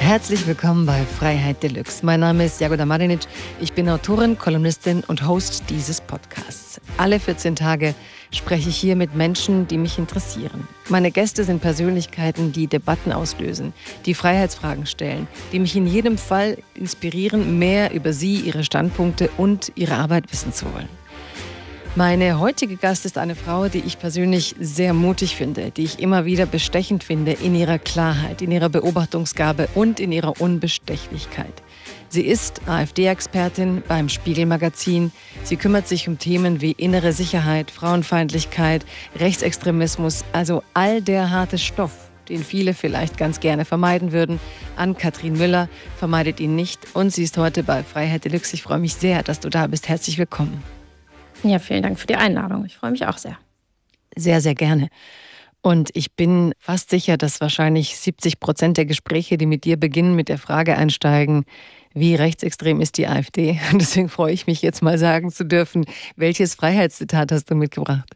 Herzlich willkommen bei Freiheit Deluxe. Mein Name ist Jagoda Marinic. Ich bin Autorin, Kolumnistin und Host dieses Podcasts. Alle 14 Tage spreche ich hier mit Menschen, die mich interessieren. Meine Gäste sind Persönlichkeiten, die Debatten auslösen, die Freiheitsfragen stellen, die mich in jedem Fall inspirieren, mehr über sie, ihre Standpunkte und ihre Arbeit wissen zu wollen. Meine heutige Gast ist eine Frau, die ich persönlich sehr mutig finde, die ich immer wieder bestechend finde in ihrer Klarheit, in ihrer Beobachtungsgabe und in ihrer Unbestechlichkeit. Sie ist AfD-Expertin beim Spiegel-Magazin. Sie kümmert sich um Themen wie innere Sicherheit, Frauenfeindlichkeit, Rechtsextremismus, also all der harte Stoff, den viele vielleicht ganz gerne vermeiden würden. Ann-Kathrin Müller vermeidet ihn nicht und sie ist heute bei Freiheit Deluxe. Ich freue mich sehr, dass du da bist. Herzlich willkommen. Ja, vielen Dank für die Einladung. Ich freue mich auch sehr. Sehr, sehr gerne. Und ich bin fast sicher, dass wahrscheinlich 70% der Gespräche, die mit dir beginnen, mit der Frage einsteigen, wie rechtsextrem ist die AfD? Und deswegen freue ich mich jetzt mal sagen zu dürfen, welches Freiheitszitat hast du mitgebracht?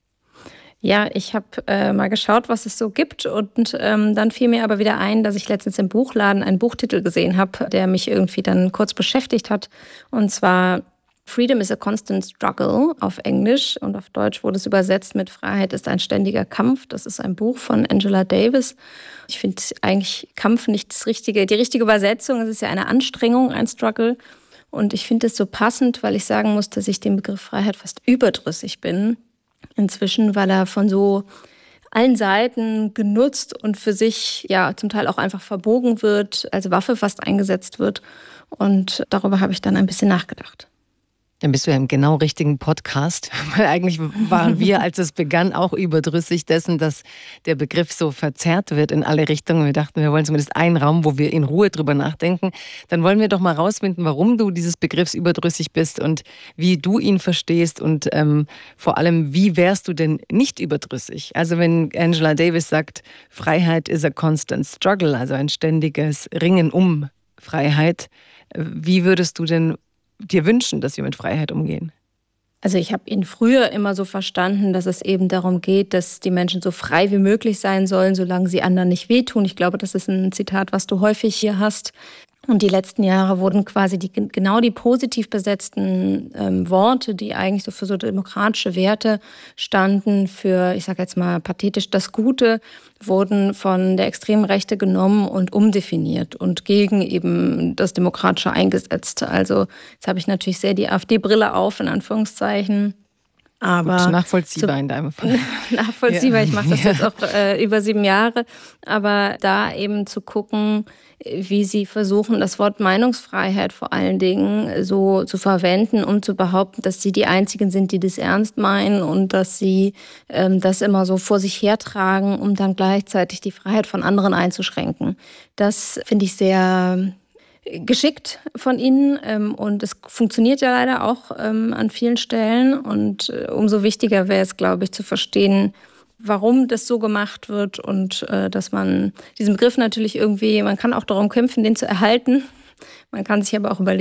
Ja, ich habe mal geschaut, was es so gibt und dann fiel mir aber wieder ein, dass ich letztens im Buchladen einen Buchtitel gesehen habe, der mich irgendwie dann kurz beschäftigt hat. Und zwar Freedom is a constant struggle auf Englisch und auf Deutsch wurde es übersetzt mit Freiheit ist ein ständiger Kampf. Das ist ein Buch von Angela Davis. Ich finde eigentlich Kampf nicht die richtige Übersetzung. Es ist ja eine Anstrengung, ein Struggle. Und ich finde es so passend, weil ich sagen muss, dass ich dem Begriff Freiheit fast überdrüssig bin inzwischen, weil er von so allen Seiten genutzt und für sich ja zum Teil auch einfach verbogen wird, als Waffe fast eingesetzt wird. Und darüber habe ich dann ein bisschen nachgedacht. Dann bist du ja im genau richtigen Podcast, weil eigentlich waren wir, als es begann, auch überdrüssig dessen, dass der Begriff so verzerrt wird in alle Richtungen. Wir dachten, wir wollen zumindest einen Raum, wo wir in Ruhe drüber nachdenken. Dann wollen wir doch mal rausfinden, warum du dieses Begriffs überdrüssig bist und wie du ihn verstehst und vor allem, wie wärst du denn nicht überdrüssig? Also wenn Angela Davis sagt, Freiheit is a constant struggle, also ein ständiges Ringen um Freiheit, wie würdest du denn dir wünschen, dass wir mit Freiheit umgehen? Also ich habe ihn früher immer so verstanden, dass es eben darum geht, dass die Menschen so frei wie möglich sein sollen, solange sie anderen nicht wehtun. Ich glaube, das ist ein Zitat, was du häufig hier hast. Und die letzten Jahre wurden quasi genau die positiv besetzten Worte, die eigentlich so für so demokratische Werte standen, für, ich sage jetzt mal pathetisch, das Gute, wurden von der extremen Rechte genommen und umdefiniert und gegen eben das Demokratische eingesetzt. Also jetzt habe ich natürlich sehr die AfD-Brille auf, in Anführungszeichen. Aber gut, nachvollziehbar in deinem Fall. Nachvollziehbar, ja. Ich mache das jetzt auch über 7 Jahre. Aber da eben zu gucken, wie sie versuchen, das Wort Meinungsfreiheit vor allen Dingen so zu verwenden, um zu behaupten, dass sie die Einzigen sind, die das ernst meinen und dass sie das immer so vor sich hertragen, um dann gleichzeitig die Freiheit von anderen einzuschränken. Das finde ich sehr geschickt von ihnen und es funktioniert ja leider auch an vielen Stellen und umso wichtiger wäre es, glaube ich, zu verstehen, warum das so gemacht wird und dass man diesen Begriff natürlich irgendwie, man kann auch darum kämpfen, den zu erhalten. Man kann sich aber auch überlegen,